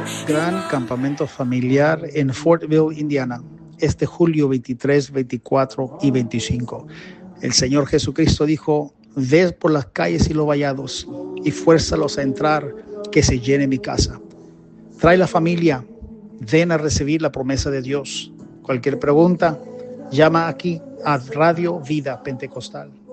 Gran campamento familiar en Fortville, Indiana, este julio 23, 24 y 25. El Señor Jesucristo dijo: ved por las calles y los vallados y fuérzalos a entrar, que se llene mi casa. Trae la familia, ven a recibir la promesa de Dios. Cualquier pregunta, llama aquí a Radio Vida Pentecostal.